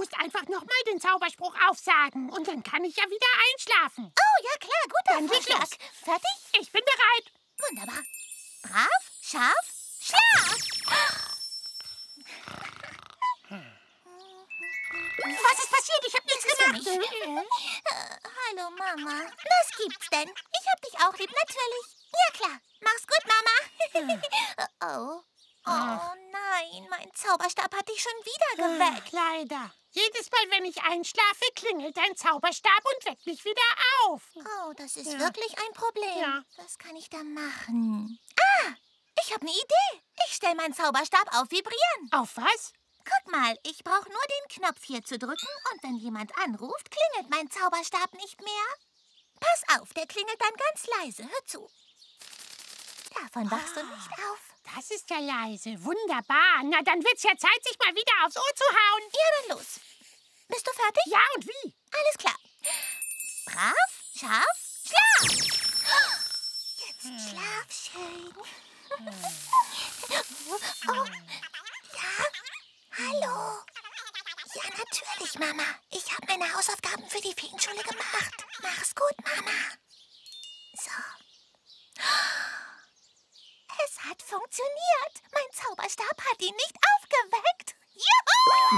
musst einfach nochmal den Zauberspruch aufsagen und dann kann ich ja wieder einschlafen. Oh, ja klar, Dann guter leg Vorschlag. los. Fertig? Ich bin bereit. Wunderbar. Brav, scharf, Schlaf! Was ist passiert? Ich habe nichts gemacht. Hallo, Mama. Was gibt's denn? Ich hab dich auch lieb, natürlich. Ja, klar. Mach's gut, Mama. Oh. Oh nein, mein Zauberstab hat dich schon wieder geweckt. Leider. Jedes Mal, wenn ich einschlafe, klingelt dein Zauberstab und weckt mich wieder auf. Oh, das ist wirklich ein Problem. Ja. Was kann ich da machen? Ich habe eine Idee. Ich stelle meinen Zauberstab auf Vibrieren. Auf was? Guck mal, ich brauche nur den Knopf hier zu drücken und wenn jemand anruft, klingelt mein Zauberstab nicht mehr. Pass auf, der klingelt dann ganz leise. Hör zu. Davon wachst du nicht auf. Das ist ja leise. Wunderbar. Na, dann wird's ja Zeit, sich mal wieder aufs Ohr zu hauen. Ja, dann los. Bist du fertig? Ja, und wie? Alles klar. Brav, scharf, Schlaf! Jetzt schlaf schön. Oh, ja? Hallo? Ja, natürlich, Mama. Ich habe meine Hausaufgaben für die Feenschule gemacht. Mach's gut, Mama. So. Es hat funktioniert. Mein Zauberstab hat ihn nicht aufgeweckt. Juhu!